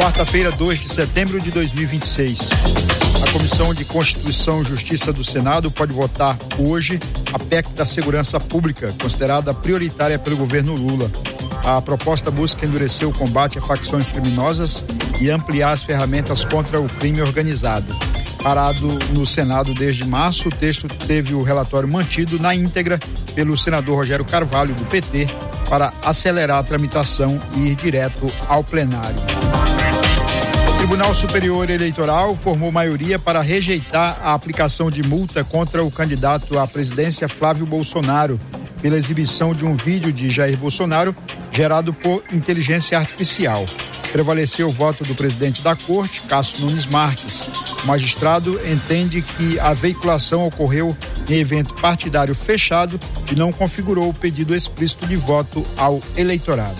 Quarta-feira, 2 de setembro de 2026. A Comissão de Constituição e Justiça do Senado pode votar hoje a PEC da Segurança Pública, considerada prioritária pelo governo Lula. A proposta busca endurecer o combate a facções criminosas e ampliar as ferramentas contra o crime organizado. Parado no Senado desde março, o texto teve o relatório mantido na íntegra pelo senador Rogério Carvalho, do PT, para acelerar a tramitação e ir direto ao plenário. O Tribunal Superior Eleitoral formou maioria para rejeitar a aplicação de multa contra o candidato à presidência Flávio Bolsonaro pela exibição de um vídeo de Jair Bolsonaro gerado por inteligência artificial. Prevaleceu o voto do presidente da Corte, Cássio Nunes Marques. O magistrado entende que a veiculação ocorreu em evento partidário fechado e não configurou o pedido explícito de voto ao eleitorado.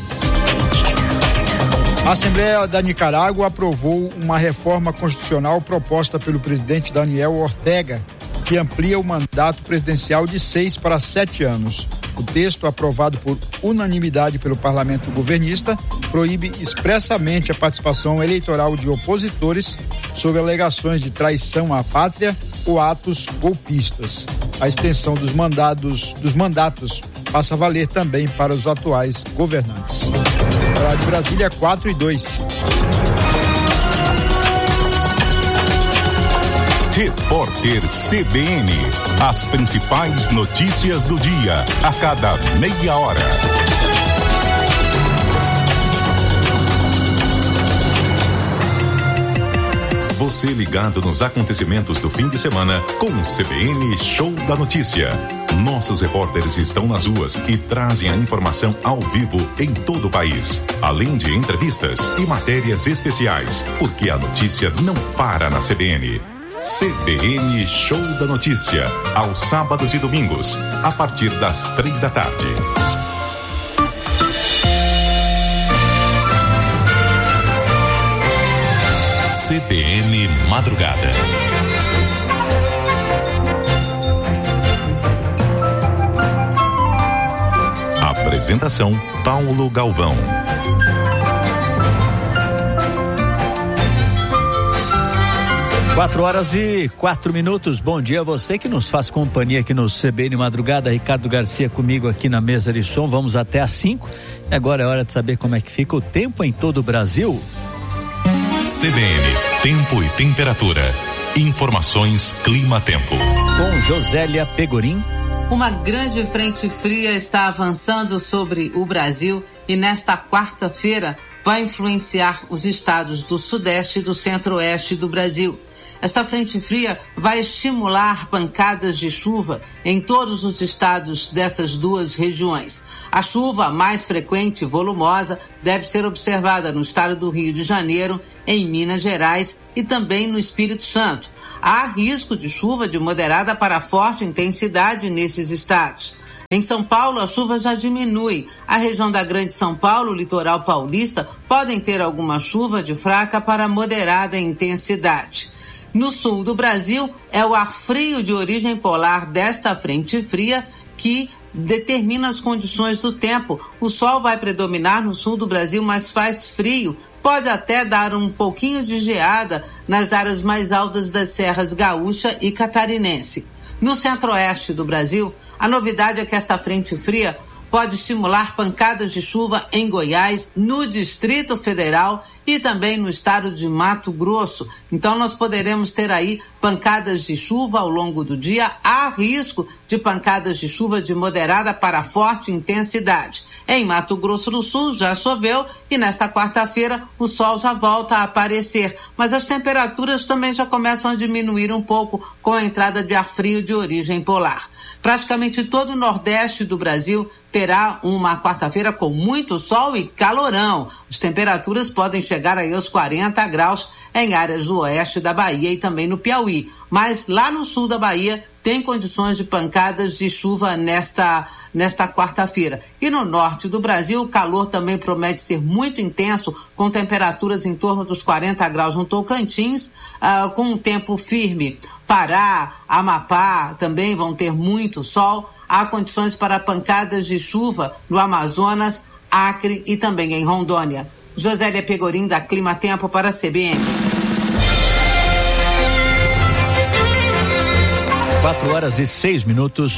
A Assembleia da Nicarágua aprovou uma reforma constitucional proposta pelo presidente Daniel Ortega, que amplia o mandato presidencial de 6 para 7 anos. O texto, aprovado por unanimidade pelo parlamento governista, proíbe expressamente a participação eleitoral de opositores sob alegações de traição à pátria ou atos golpistas. A extensão dos mandatos passa a valer também para os atuais governantes. Para de Brasília, 4:02. Repórter CBN. As principais notícias do dia, a cada meia hora. Você ligado nos acontecimentos do fim de semana com o CBN Show da Notícia. Nossos repórteres estão nas ruas e trazem a informação ao vivo em todo o país, além de entrevistas e matérias especiais, porque a notícia não para na CBN. CBN Show da Notícia, aos sábados e domingos, a partir das 3 da tarde. CBN Madrugada. Apresentação: Paulo Galvão. 4:04. Bom dia a você que nos faz companhia aqui no CBN Madrugada. Ricardo Garcia comigo aqui na mesa de som. Vamos até às 5. E agora é hora de saber como é que fica o tempo em todo o Brasil. CBN, tempo e temperatura. Informações Clima-Tempo. Com Josélia Pegorim. Uma grande frente fria está avançando sobre o Brasil e nesta quarta-feira vai influenciar os estados do Sudeste e do Centro-Oeste do Brasil. Esta frente fria vai estimular pancadas de chuva em todos os estados dessas duas regiões. A chuva mais frequente e volumosa deve ser observada no estado do Rio de Janeiro, em Minas Gerais e também no Espírito Santo. Há risco de chuva de moderada para forte intensidade nesses estados. Em São Paulo, a chuva já diminui. A região da Grande São Paulo, o litoral paulista, podem ter alguma chuva de fraca para moderada intensidade. No sul do Brasil, é o ar frio de origem polar desta frente fria que determina as condições do tempo. O sol vai predominar no sul do Brasil, mas faz frio. Pode até dar um pouquinho de geada nas áreas mais altas das serras gaúcha e catarinense. No centro-oeste do Brasil, a novidade é que esta frente fria pode estimular pancadas de chuva em Goiás, no Distrito Federal e também no estado de Mato Grosso. Então nós poderemos ter aí pancadas de chuva ao longo do dia. Há risco de pancadas de chuva de moderada para forte intensidade. Em Mato Grosso do Sul já choveu e nesta quarta-feira o sol já volta a aparecer, mas as temperaturas também já começam a diminuir um pouco com a entrada de ar frio de origem polar. Praticamente todo o nordeste do Brasil terá uma quarta-feira com muito sol e calorão. As temperaturas podem chegar aí aos 40 graus em áreas do oeste da Bahia e também no Piauí. Mas lá no sul da Bahia tem condições de pancadas de chuva nesta quarta-feira. E no norte do Brasil, o calor também promete ser muito intenso, com temperaturas em torno dos 40 graus no Tocantins, com um tempo firme. Pará, Amapá também vão ter muito sol. Há condições para pancadas de chuva no Amazonas, Acre e também em Rondônia. Josélia Pegorim, da Clima Tempo, para a CBN. 4h06.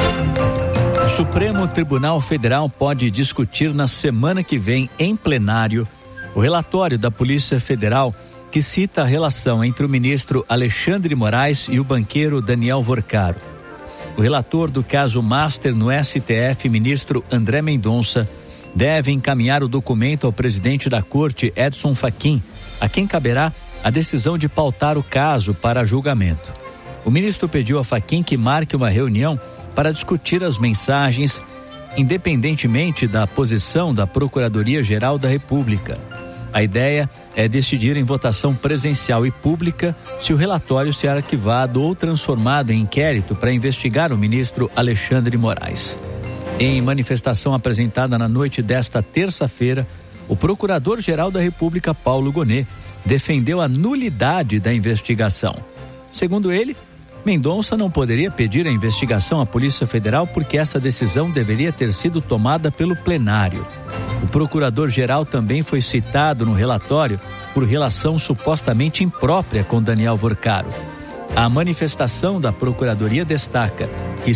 O Supremo Tribunal Federal pode discutir na semana que vem, em plenário, o relatório da Polícia Federal que cita a relação entre o ministro Alexandre de Moraes e o banqueiro Daniel Vorcaro. O relator do caso Master no STF, ministro André Mendonça, deve encaminhar o documento ao presidente da Corte, Edson Fachin, a quem caberá a decisão de pautar o caso para julgamento. O ministro pediu a Fachin que marque uma reunião para discutir as mensagens, independentemente da posição da Procuradoria-Geral da República. A ideia é decidir em votação presencial e pública se o relatório será arquivado ou transformado em inquérito para investigar o ministro Alexandre de Moraes. Em manifestação apresentada na noite desta terça-feira, o Procurador-Geral da República, Paulo Gonet, defendeu a nulidade da investigação. Segundo ele, Mendonça não poderia pedir a investigação à Polícia Federal porque essa decisão deveria ter sido tomada pelo plenário. O procurador-geral também foi citado no relatório por relação supostamente imprópria com Daniel Vorcaro. A manifestação da Procuradoria destaca que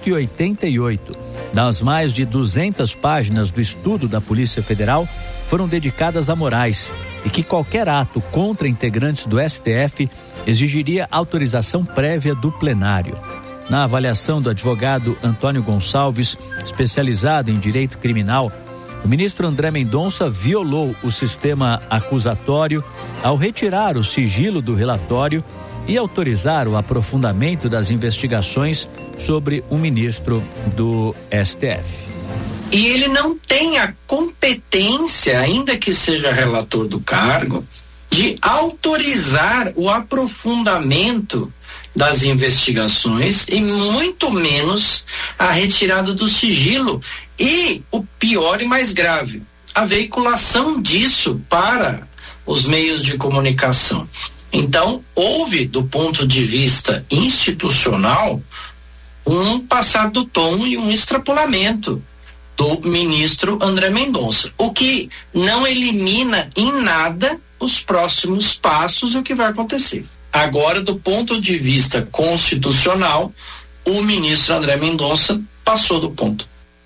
188 das mais de 200 páginas do estudo da Polícia Federal foram dedicadas a Moraes e que qualquer ato contra integrantes do STF exigiria autorização prévia do plenário. Na avaliação do advogado Antônio Gonçalves, especializado em direito criminal, o ministro André Mendonça violou o sistema acusatório ao retirar o sigilo do relatório e autorizar o aprofundamento das investigações sobre o ministro do STF. E ele não tem a competência, ainda que seja relator do cargo, de autorizar o aprofundamento das investigações e muito menos a retirada do sigilo e, o pior e mais grave, a veiculação disso para os meios de comunicação. Então, houve, do ponto de vista institucional, um passar do tom e um extrapolamento do ministro André Mendonça, o que não elimina em nada os próximos passos e o que vai acontecer. Agora, do ponto de vista constitucional, o ministro André Mendonça passou do ponto.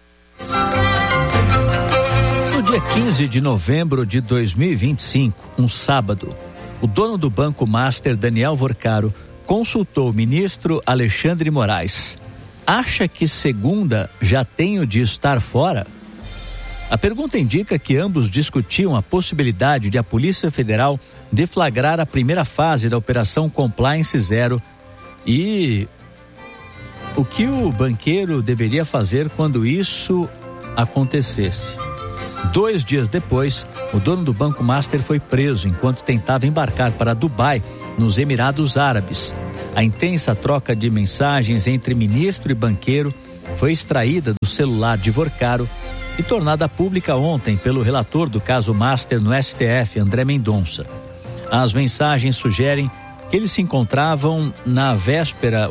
No dia 15 de novembro de 2025, um sábado, o dono do Banco Master, Daniel Vorcaro, consultou o ministro Alexandre de Moraes. Acha que segunda já tenho de estar fora? A pergunta indica que ambos discutiam a possibilidade de a Polícia Federal deflagrar a primeira fase da Operação Compliance Zero e o que o banqueiro deveria fazer quando isso acontecesse. 2 dias depois, o dono do Banco Master foi preso enquanto tentava embarcar para Dubai, nos Emirados Árabes. A intensa troca de mensagens entre ministro e banqueiro foi extraída do celular de Vorcaro e tornada pública ontem pelo relator do caso Master no STF, André Mendonça. As mensagens sugerem que eles se encontraram na véspera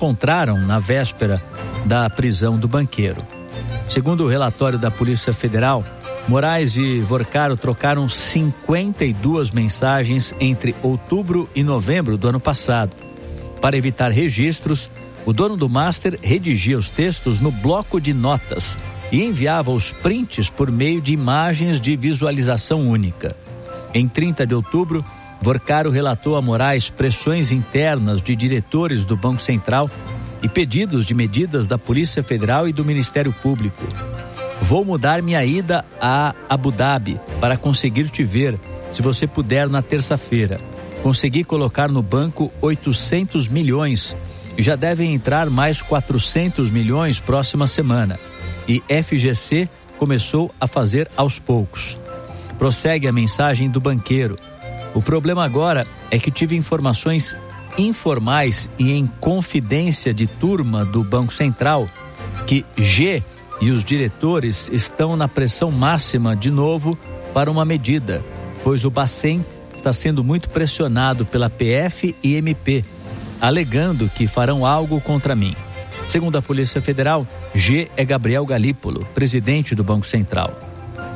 da prisão do banqueiro. Segundo o relatório da Polícia Federal, Moraes e Vorcaro trocaram 52 mensagens entre outubro e novembro do ano passado. Para evitar registros, o dono do Master redigia os textos no bloco de notas e enviava os prints por meio de imagens de visualização única. Em 30 de outubro, Vorcaro relatou a Moraes pressões internas de diretores do Banco Central e pedidos de medidas da Polícia Federal e do Ministério Público. Vou mudar minha ida a Abu Dhabi para conseguir te ver, se você puder, na terça-feira. Consegui colocar no banco 800 milhões e já devem entrar mais 400 milhões próxima semana. E FGC começou a fazer aos poucos. Prossegue a mensagem do banqueiro. O problema agora é que tive informações informais e em confidência de turma do Banco Central que G e os diretores estão na pressão máxima de novo para uma medida, pois o Bacen está sendo muito pressionado pela PF e MP, alegando que farão algo contra mim. Segundo a Polícia Federal, G é Gabriel Galípolo, presidente do Banco Central.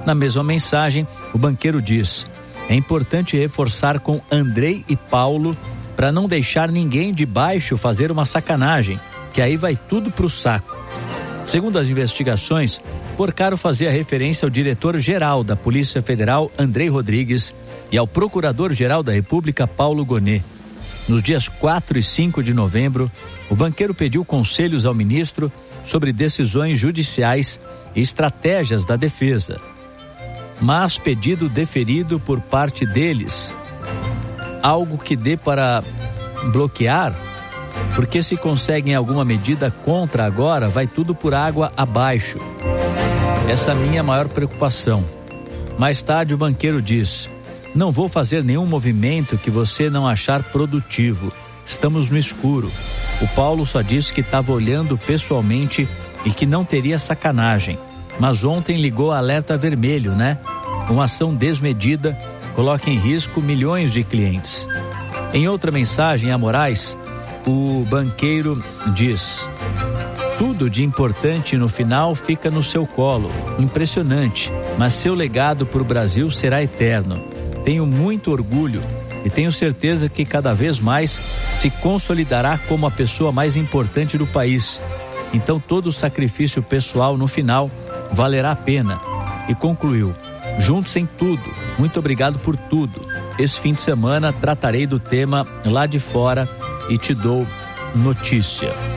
Na mesma mensagem, o banqueiro diz: é importante reforçar com Andrei e Paulo para não deixar ninguém de baixo fazer uma sacanagem, que aí vai tudo pro saco. Segundo as investigações, Porcaro fazia referência ao diretor-geral da Polícia Federal, Andrei Rodrigues, e ao Procurador-Geral da República, Paulo Gonet. Nos dias 4 e 5 de novembro, o banqueiro pediu conselhos ao ministro sobre decisões judiciais e estratégias da defesa. Mas pedido deferido por parte deles, algo que dê para bloquear, porque se conseguem alguma medida contra agora, vai tudo por água abaixo. Essa é a minha maior preocupação. Mais tarde o banqueiro diz: não vou fazer nenhum movimento que você não achar produtivo. Estamos no escuro. O Paulo só disse que estava olhando pessoalmente e que não teria sacanagem. Mas ontem ligou alerta vermelho, né? Uma ação desmedida coloca em risco milhões de clientes. Em outra mensagem a Moraes, o banqueiro diz: tudo de importante no final fica no seu colo. Impressionante, mas seu legado para o Brasil será eterno. Tenho muito orgulho e tenho certeza que cada vez mais se consolidará como a pessoa mais importante do país. Então todo o sacrifício pessoal no final valerá a pena. E concluiu: juntos em tudo, muito obrigado por tudo. Esse fim de semana tratarei do tema lá de fora e te dou notícia.